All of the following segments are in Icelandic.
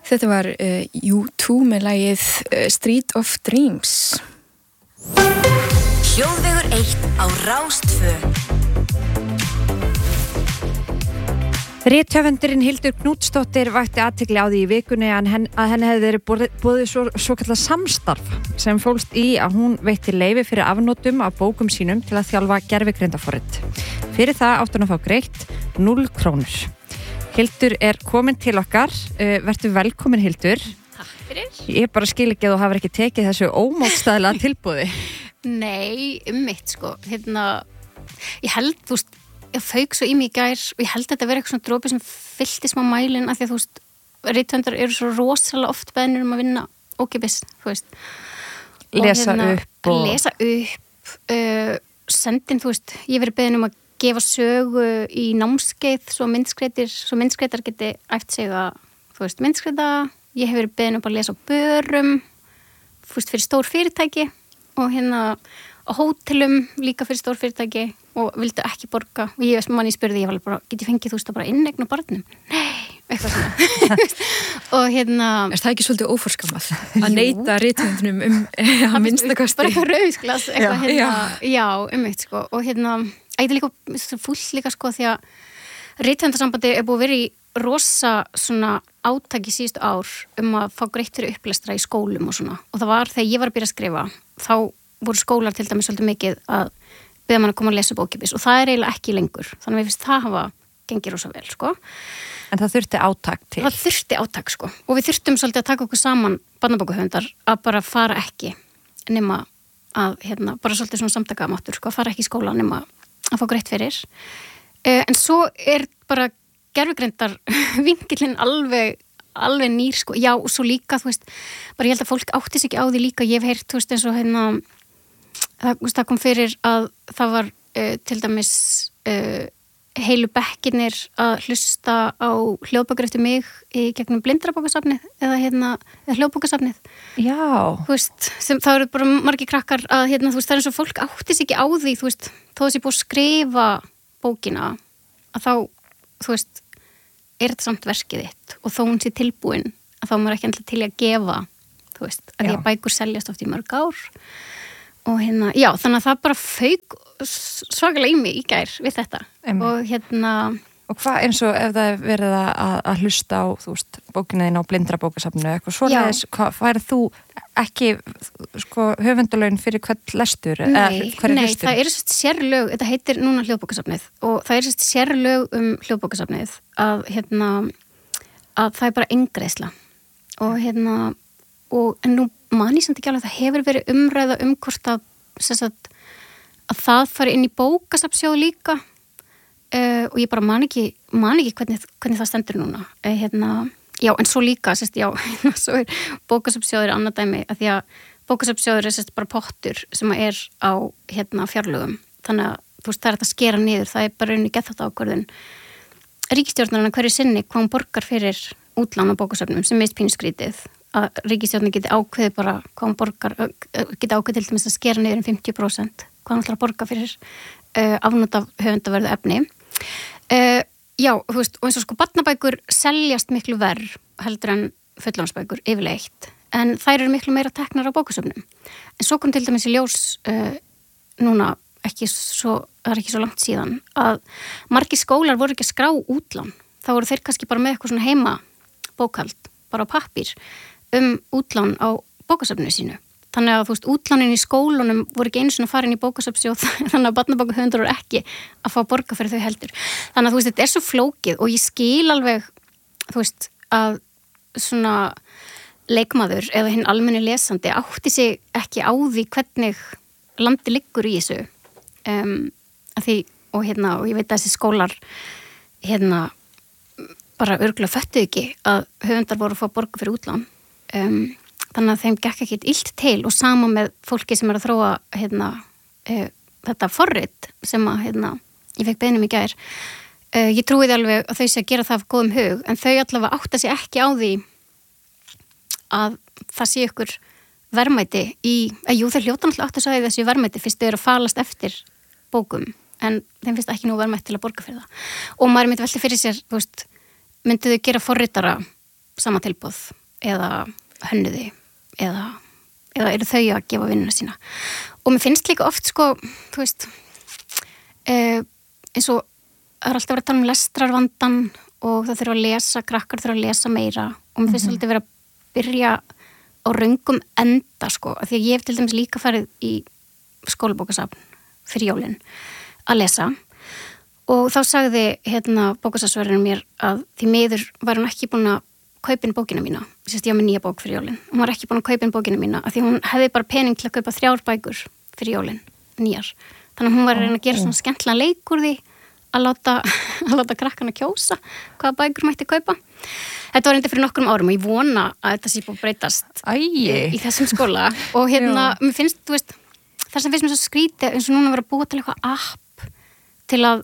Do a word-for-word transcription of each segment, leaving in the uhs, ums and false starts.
Þetta var uh, U tvö með lagið uh, Street of Dreams. Hljóðvegur eitt á Rás tvö. Rithöfundurinn Hildur Knútsdóttir vakti athygli á því í vikunni að henni, að henni hefði verið boðið svo, svo kallar samstarf sem fólst í að hún veitti leyfi fyrir afnotum af bókum sínum til að þjálfa gervigreindaforrit. Fyrir það átti hún að fá greitt núll krónur. Hildur er komin til okkar, uh, vertu velkomin Hildur. Takk fyrir. Ég bara skil ekki að þú hafur ekki tekið þessu ómótstæðilega tilboði. Nei, um mitt sko, hérna, ég held, þú veist, ég fauk svo í mig í gær og ég held að þetta verið eitthvað svona drópi sem fyllti smá mælinn af því að þú veist, rithöfundar eru svo rosalega oft beðnir um að vinna ókeypis, þú veist. Lesa hérna, upp og... Lesa upp, uh, sendin, þú veist, ég verið beðin um að gefa sögu í námskeið svo myndskreitir, svo myndskreitar geti æft sig að, þú veist, myndskreita, ég hef verið beðin um að lesa á börum, þú veist, fyrir stór fyrirtæki og hérna á hótelum líka fyrir stór fyrirtæki og vildu ekki borga og ég veist manni spurði, ég var bara, get ég fengið þú veist að bara innegna barnum? Nei, eitthvað svona og hérna Er það ekki svolítið óforskamað að neita rithöfundunum um að minnstakosti? Bara eitthvað rauðisglas eitthvað já, hérna, já. já, um eitt sko og hérna, ég er líka full líka sko því að rithöfundarsambandi er búið að vera í rosa svona átaki síðustu ár um að fá greitt fyrir upplestra í skólum og svona og það var þegar ég var að byrja að skrifa þá voru skólar til dæmis svolítið mikið að beða mann að koma að lesa upp ókeypis og það er eiginlega ekki lengur þannig að við finnst það hafa gengið rosa vel sko. En það þurfti átak til? Það þurfti átak sko og við þurftum svolítið að taka okkur saman barnabókahöfundar að bara fara ekki nema að hérna, bara svolítið svona samtakamáttur sko að fara ekki í skóla nema að fá greitt fyrir uh, en svo er bara gervigreindar vinkillinn alveg alveg nýr sko, já og svo líka þú veist, bara ég held að fólk átti sig ekki á því líka ég hef heyrt, þú veist, eins og hérna það, það kom fyrir að það var uh, til dæmis uh, heilu bekkirnir að hlusta á hljóðbækur eftir mig í gegnum blindrabókasafnið eða hérna, eða hljóðbókasafnið já, þú veist, sem, það eru bara margir krakkar að hérna, þú veist, það er eins og fólk átti sig ekki á því þú veist, þó þessi búið að skrifa bókina, að þá þú veist, er þetta samt verkið þitt og þó hún sé tilbúin að þá maður ekki endla til að gefa þú veist, að því að bækur seljast oft í mörg ár og hérna, já, þannig að það bara fauk svakalega í mig í gær við þetta Emme. og hérna og hvað eins og ef það er verið að, að hlusta á þú veist, bókinaðin á blindrabókasafnu eitthvað svoleiðis, hvað færið þú ekki sko höfundalaun fyrir hvern lestur? Nei, eða, nei hlustur? það er sérst sérlög, þetta heitir núna hljóðbókasafnið og það er sérst sérlög um hljóðbókasafnið að hérna að það er bara eingreiðsla og hérna og en nú man ég samt ekki alveg það hefur verið umræða um hvort að sérst að það fari inn í bókasafnsjóð líka Uh, og ég bara man ekki, man ekki hvernig, hvernig það stendur núna uh, hérna, já, en svo líka sérst, já, svo er bókasafnsjóður annað dæmi, að því að bókasafnsjóður er sérst, bara pottur sem er á hérna, fjárlögum, þannig að þú veist, það er að skera niður, það er bara rauninni gett þetta ákvörðun ríkisstjórnarna hverju sinni hvað hún borgar fyrir útlán á bókasafnum sem meist pínuskrítið að ríkisstjórnin geti ákveði bara hvað hún borgar, geti ákveði til dæmis að skera niður um fimmtíu prósent hvað hún ætlar að borga fyrir uh, afnót af höfundaverðu efni Uh, já, þú veist, og eins og sko barnabækur seljast miklu verð heldur en fullorðinsbækur yfirleitt en þær eru miklu meira teknar á bókasöfnum en svo kom til dæmis í ljós uh, núna ekki svo það er ekki svo langt síðan að margir skólar voru ekki að skrá útlán þá voru þeir kannski bara með eitthvað svona heima bókald, bara á pappír um útlán á bókasöfnu sínu þannig að þú veist, útlánin í skólunum voru ekki einu svona farin í bókasafnsjóð þannig að barnabókahöfundar voru ekki að fá borga fyrir þau heldur. Þannig að þú veist, þetta er svo flókið og ég skil alveg, þú veist, að svona leikmaður eða hinn almenni lesandi átti sig ekki á því hvernig landi liggur í þessu. Um, að því, og hérna, og ég veit að þessi skólar hérna bara örgulega föttuðu ekki að höfundar voru að fá borga fyrir útlán. Um, Þannig að þeim gekk ekkit illt til og sama með fólki sem er að þróa hérna, e, þetta forrit sem að, hérna, ég fekk beinum í gær. E, ég trúiði alveg að þau sé að gera það af góðum hug, en þau allavega átta sig ekki á því að það sé ykkur verðmæti í, að jú, þau hljóta náttúrulega átta sig á því þessi verðmæti fyrst þau eru að falast eftir bókum, en þeim finnst ekki nú verðmæti til að borga fyrir það. Og maður myndi velti fyrir sér, þú veist, myndu þau gera forritara sama tilboð eða hönnuði eða, eða eru þau að gefa vinnuna sína og mér finnst líka oft sko, þú veist eh, eins og það er alltaf verið að tala um lestrarvandan og það þurfa að lesa, krakkar þurfa að lesa meira og mér finnst mm-hmm. alltaf verið að byrja á röngum enda sko, af því að ég hef til dæmis líka farið í skólabókasafn fyrir jólin að lesa og þá sagði hérna bókasafnsverðurinn mér að því miður var hún ekki búin að kaupa inn bókina mína, ég sést ég á með nýja bók fyrir jólin hún var ekki búin að kaupa inn bókina mína af því hún hefði bara pening til að kaupa þrjár bækur fyrir jólin, nýjar þannig að hún var að reyna að gera svona skemmtlan leik úr því að láta, að láta krakkana kjósa hvaða bækur mætti kaupa þetta var enda fyrir nokkrum árum og ég vona að þetta sé búið að breytast í, í þessum skóla og hérna, mér finnst, þú veist það sem finnst mér svo skrítið eins og núna að vera að búa til eitthvað app til að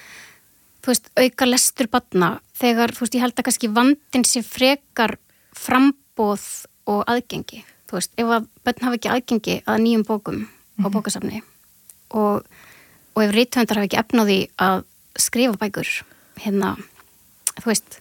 þú veist, auka lestur barna þegar, þú veist, ég held að kannski vandinn sé frekar framboð og aðgengi, þú veist, ef að börn hafa ekki aðgengi að nýjum bókum mm-hmm. á bókasafni og, og ef rithöfundar hafa ekki efnaði að skrifa bækur, hérna þú veist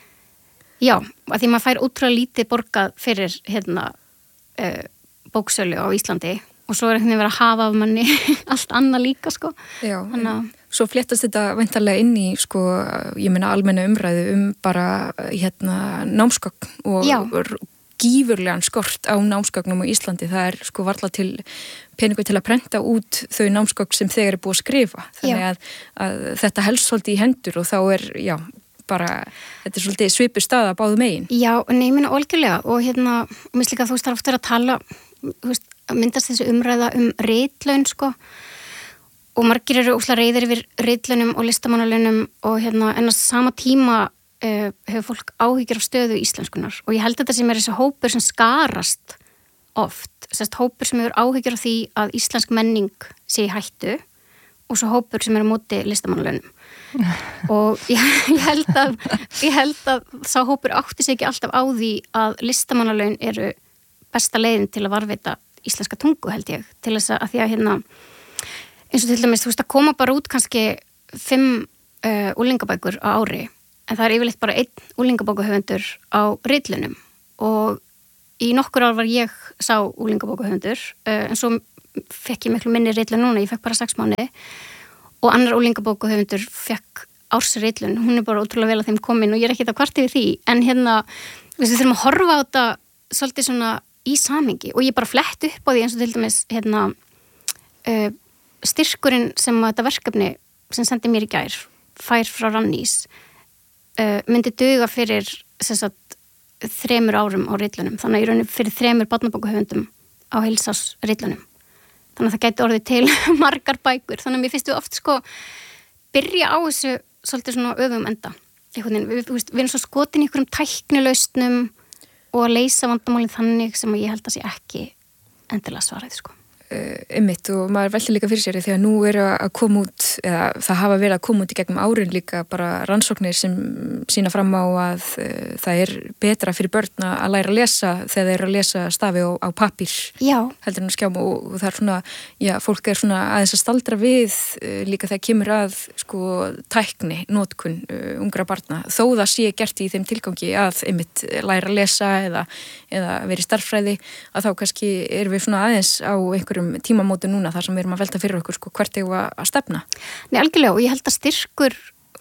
já, að því maður fær útrúlega lítið borgað fyrir, hérna uh, bóksölu á Íslandi og svo er einhvern veginn verið að hafa af manni allt annað líka, sko. Já, Þannig, svo fléttast þetta væntanlega inn í, sko, ég meina almenna umræðu um bara, hérna, námsgögn og Já. gífurlegan skort á námsgögnum á Íslandi. Það er, sko, varla til peningur til að prenta út þau námsgögn sem þegar er búið að skrifa. Þannig að, að þetta helst svolítið í hendur og þá er, já, bara, þetta er svolítið svipu staða báðu megin. Já, en ég meina algjörlega og hérna, mér slíka þú veist, það er ofta að tala, þú veist, myndast þessi umræða um ritlaun sko og margir eru óslega reyðir yfir ritlaunum og listamannalaunum og hérna en á sama tíma uh, hefur fólk áhyggjur af stöðu íslenskunar og ég held að þetta sem er þessi hópur sem skarast oft, þessi hópur sem hefur áhyggjur af því að íslensk menning sé í hættu og svo hópur sem er á móti listamannalaunum og ég, ég held að ég held að sá hópur átti sig ekki alltaf á því að listamannalaun eru besta leiðin til að varðveita íslenska tungu held ég, til þess að því að hérna, eins og til dæmis, þú veist að koma bara út kannski fimm uh, úlingabækur á ári, en það er yfirleitt bara einn úlingabókahöfundur á ritlunum og í nokkur ár var ég sá úlingabókahöfundur uh, en svo fekk ég miklu minni ritlun núna, ég fekk bara sex mánuði og annar úlingabókahöfundur fekk ársritlun, hún er bara ótrúlega vel að þeim komin og ég er ekki þetta kvart yfir því, en hérna við þurfum að horfa á þetta svolítið svona í samhengi og ég bara flett upp á því eins og til dæmis hérna, uh, styrkurinn sem þetta verkefni sem sendi mér í gær fær frá Rannís uh, myndi duga fyrir sagt, þremur árum á ritlunum þannig að ég raunir fyrir þremur barnabókahöfundum á heilsás ritlunum þannig að það gæti orðið til margar bækur þannig að mér finnst við oft sko byrja á þessu svolítið svona öfum enda við, við, við erum svo skotin í einhverjum tæknilausnum og að leysa vandamálinn þannig sem ég held að sé ekki endilega svaraði sko. Uh, einmitt og maður veldi líka fyrir sér því að nú eru að koma út eða það hafa verið að koma út í gegnum árin líka bara rannsóknir sem sína fram á að uh, það er betra fyrir börn að læra að lesa þegar þeir eru að lesa stafi á, á pappír heldur en að skjám og, og það er svona já, fólk er svona aðeins að staldra við uh, líka þegar kemur að sko tækni, notkun uh, ungra barna, þó það sé gert í þeim tilgangi að einmitt læra að lesa eða, eða verið starffræði að þá kannski erum við svona aðeins á einhverjum tímamótu núna þar sem við erum að velta fyrir okkur sko hvert eigum að stefna. Nei, algjörlega og ég held að styrkur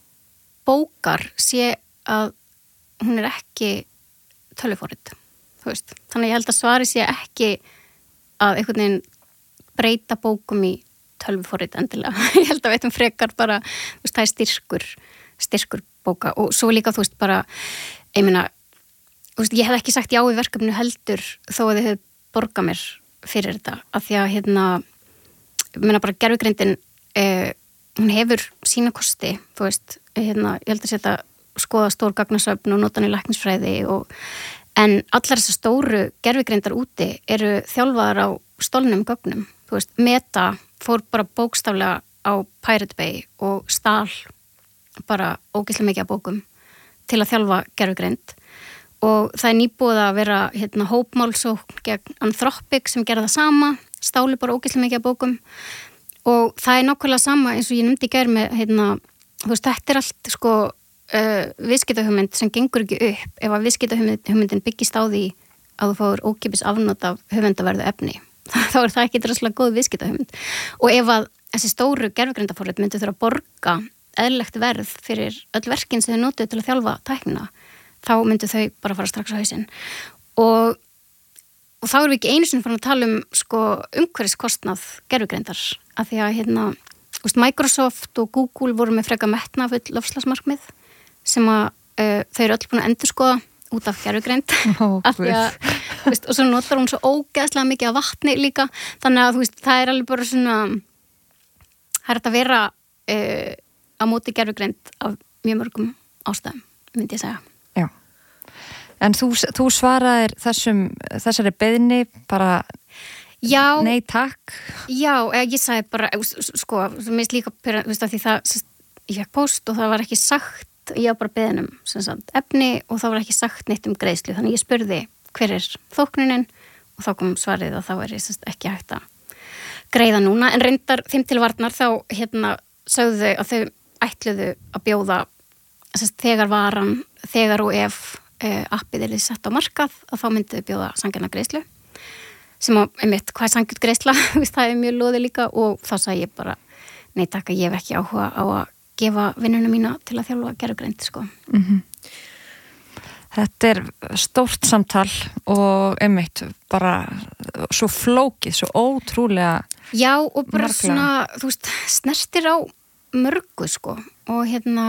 bókar sé að hún er ekki tölvuforrit, þú veist. Þannig ég held að svari sé ekki að einhvern veginn breyta bókum í tölvuforrit endilega. Ég held að við veitum frekar bara, þú veist, það er styrkur, styrkur bóka og svo líka, þú veist, bara, ég meina, þú veist, ég hef ekki sagt já í verkefnu heldur þó að þið hefur borgað mér fyrir þetta, af því að hérna ég meina bara gervigreindin eh, hún hefur sína kosti þú veist, hérna, ég held að setja skoða stór gagnasöfn og nota hann í læknisfræði og, en allar þessar stóru gervigreindar úti eru þjálfaðar á stolnum gögnum, þú veist, Meta fór bara bókstaflega á Pirate Bay og stál bara ógeðslega mikið af bókum til að þjálfa gervigreind og það er nýbúið að vera hérna, hópmálsókn gegn Anthropic sem gerða það sama, stálu bara ógeðslega mikið af bókum og það er nákvæmlega sama eins og ég nefndi í gær með, hérna, þú veist, þetta er allt sko uh, viðskiptahugmynd sem gengur ekki upp ef að viðskiptahugmyndin byggist á því að þú fáir ókeypis afnot af höfundaverðu efni þá er það ekki droslega góð viðskiptahugmynd og ef að þessi stóru gervigreindarforrit myndi þurfa að borga eðlilegt verð fyrir öll verkin sem þau notuðu til að þjálfa tæknina þá myndu þau bara fara strax á hausinn og, og þá erum við ekki einu sinni farin að tala um sko, umhverfiskostnað gervigreindar af því að hérna, úst, Microsoft og Google voru með freka metnafull loftslagsmarkmið sem að uh, þau eru öll búin að endurskoða út af gervigreind oh, af því að, veist, og svo notar hún svo ógeðslega mikið af vatni líka þannig að veist, það er alveg bara svona það er að vera uh, á móti gervigreind af mjög mörgum ástæðum, myndi ég segja. Já, en þú, þú svaraðir þessum, þessari beiðni bara já, nei takk. Já, ég sagði bara, sko, mér finnst líka pyrra, veist, að því það, ég fekk post og það var ekki sagt ég var bara beðin um sagt, efni og það var ekki sagt neitt um greiðslu þannig ég spurði hver er þóknunin og þá kom svarið að það var sagt, ekki hægt að greiða núna en reyndar þeim til varnar þá hérna sögðu þau að þau ætluðu að bjóða sagt, þegar varan, þegar og ef eh, appið er þið sett á markað að þá myndið þau bjóða sangjana greiðslu sem að, einmitt, hvað er sangjut greiðsla það er mjög loði líka og þá sagði ég bara nei takk að ég hef ekki áhuga á að gefa vinnuna mína til að þjálfa gervigreind sko. Mm-hmm. Þetta er stórt samtal og einmitt bara svo flókið, svo ótrúlega já og bara marglega. Svona, þú veist, snertir á mörgu sko og hérna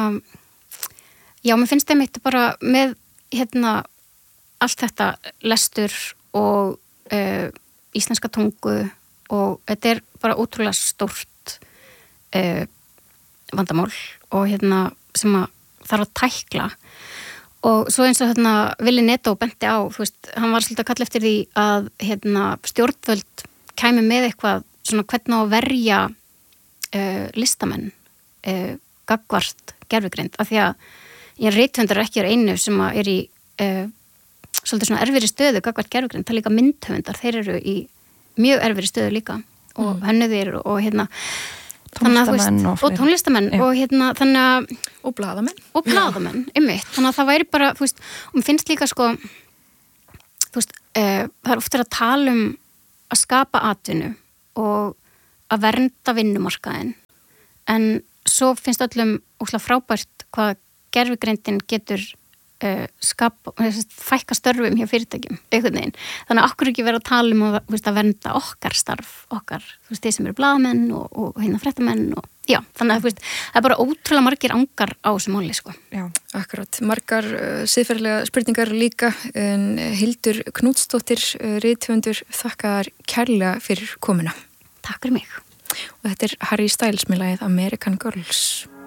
já, mér finnst einmitt bara með hérna allt þetta lestur og uh, íslenska tungu og þetta er bara ótrúlega stórt uh, vandamál og hérna sem að þarf að tækla og svo eins og hérna Willi Netto benti á, þú veist, hann var svolítið að kalla eftir því að hérna stjórnvöld kæmi með eitthvað svona hvernig á að verja uh, listamenn uh, gagnvart gervigreind af því að ég rithöfundar er ekki einu sem að er í uh, svolítið svona erfiðri stöðu gagnvart gervigreind, það er líka myndhöfundar, þeir eru í mjög erfiðri stöðu líka og mm. hönnuðir og, og hérna tónlistamenn og, og tónlistamenn Já. og hérna þannig að og blaðamenn og blaðamenn, einmitt, þannig að það væri bara þú veist, og mér finnst líka sko þú veist, uh, það er ofta að tala um að skapa atvinnu og að vernda vinnumarkaðin en svo finnst öllum óslega frábært hvað gervigreindin getur uh, skapa, fækka störfum hjá fyrirtækjum, einhvern veginn þannig að okkur ekki vera að tala um að, veist, að vernda okkar starf, okkar, þú veist, þeir sem eru blaðamenn og, og hérna fréttamenn og já, þannig að veist, það er bara ótrúlega margir angar á þessu máli, sko. Já, akkurat, margar uh, siðferðilega spurningar líka en Hildur Knútsdóttir uh, rithöfundur, þakka þær kærlega fyrir komuna. Takk fyrir mig. Og þetta er Harry Styles með lagið American Girls.